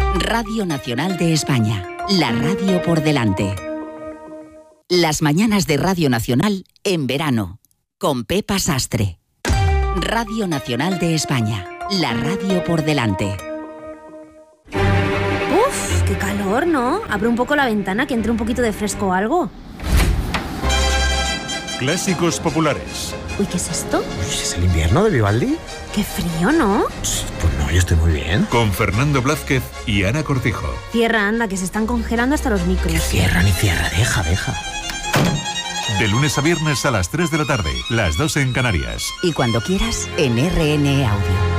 Radio Nacional de España, la radio por delante. Las mañanas de Radio Nacional en verano, con Pepa Sastre. Radio Nacional de España, la radio por delante. ¡Uf! ¡Qué calor!, ¿no? Abre un poco la ventana, que entre un poquito de fresco o algo. Clásicos populares. Uy, ¿qué es esto? ¿Es el invierno de Vivaldi? ¡Qué frío!, ¿no? Pues no, yo estoy muy bien. Con Fernando Blázquez y Ana Cortijo. Cierra, anda, que se están congelando hasta los micros. Que cierra ni cierra, deja. De lunes a viernes a las 3 de la tarde, las 2 en Canarias. Y cuando quieras, en RN Audio.